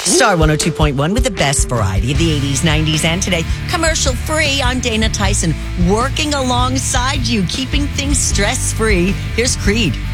Star 102.1 with the best variety of the 80s, 90s, and today. Commercial free. I'm Dana Tyson, working alongside you, keeping things stress free. Here's Creed.